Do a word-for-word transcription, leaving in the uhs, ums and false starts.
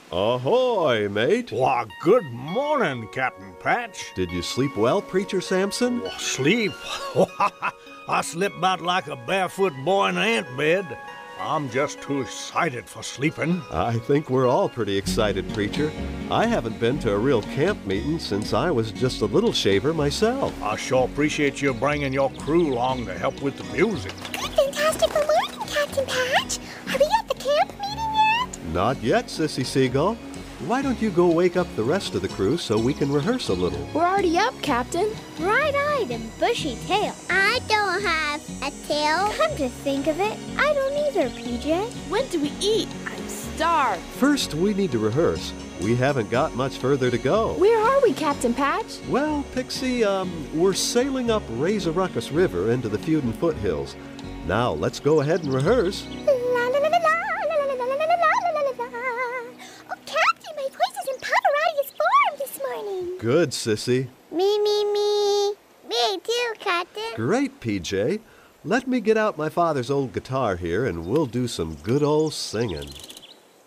Ahoy, mate. Why, good morning, Captain Patch. Did you sleep well, Preacher Samson? Oh, sleep? I slept about like a barefoot boy in an ant bed. I'm just too excited for sleeping. I think we're all pretty excited, Preacher. I haven't been to a real camp meeting since I was just a little shaver myself. I sure appreciate you bringing your crew along to help with the music. Good, fantastic morning, Captain Patch. Are we at the camp meeting yet? Not yet, Sissy Seagull. Why don't you go wake up the rest of the crew so we can rehearse a little? We're already up, Captain. Bright-eyed and bushy-tailed. I don't have a tail. Come to think of it, I don't either, P J. When do we eat? I'm starved. First, we need to rehearse. We haven't got much further to go. Where are we, Captain Patch? Well, Pixie, um, we're sailing up Razor Ruckus River into the Feudin foothills. Now, let's go ahead and rehearse. La la la la la la la la la la la la la. Oh, Captain, my voice is in Pavarotti's form this morning. Good, Sissy. Me, me, me. Me too, Captain. Great, P J. Let me get out my father's old guitar here and we'll do some good old singing.